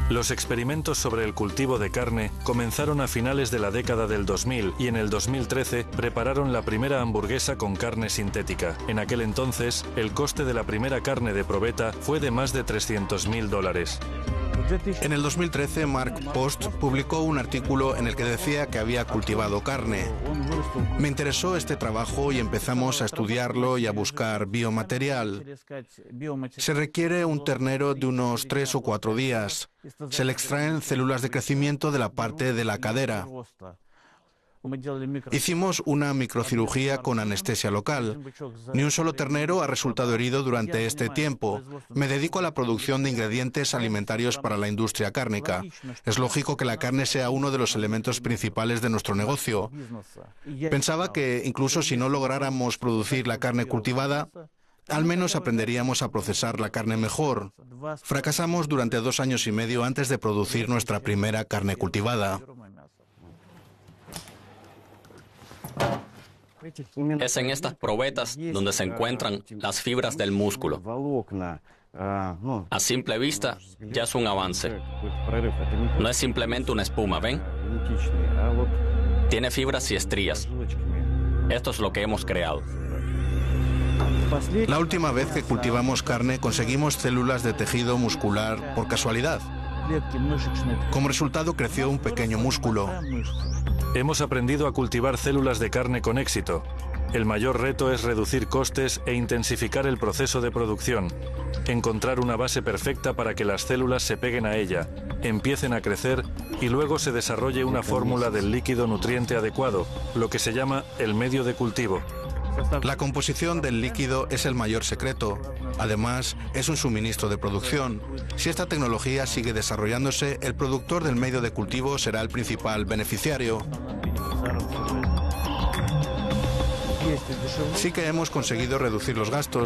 Los experimentos sobre el cultivo de carne comenzaron a finales de la década del 2000 y en el 2013 prepararon la primera hamburguesa con carne sintética. En aquel entonces, el coste de la primera carne de probeta fue de más de $300.000. En el 2013, Mark Post publicó un artículo en el que decía que había cultivado carne. Me interesó este trabajo y empezamos a estudiarlo y a buscar biomaterial. Se requiere un ternero de unos 3 o 4 días. Se le extraen células de crecimiento de la parte de la cadera. Hicimos una microcirugía con anestesia local. Ni un solo ternero ha resultado herido durante este tiempo. Me dedico a la producción de ingredientes alimentarios para la industria cárnica. Es lógico que la carne sea uno de los elementos principales de nuestro negocio. Pensaba que incluso si no lográramos producir la carne cultivada, al menos aprenderíamos a procesar la carne mejor. Fracasamos durante 2 años y medio antes de producir nuestra primera carne cultivada. Es en estas probetas donde se encuentran las fibras del músculo. A simple vista, ya es un avance. No es simplemente una espuma, ¿ven? Tiene fibras y estrías. Esto es lo que hemos creado. La última vez que cultivamos carne conseguimos células de tejido muscular por casualidad. Como resultado creció un pequeño músculo. Hemos aprendido a cultivar células de carne con éxito. El mayor reto es reducir costes e intensificar el proceso de producción. Encontrar una base perfecta para que las células se peguen a ella, empiecen a crecer y luego se desarrolle una fórmula del líquido nutriente adecuado, lo que se llama el medio de cultivo. La composición del líquido es el mayor secreto. Además, es un suministro de producción. Si esta tecnología sigue desarrollándose, el productor del medio de cultivo será el principal beneficiario. Sí que hemos conseguido reducir los gastos.